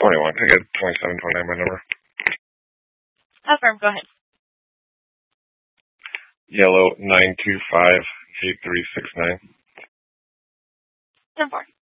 21. Can I get 2729 my number? Affirm, go ahead. Yellow 9258369. 10-4.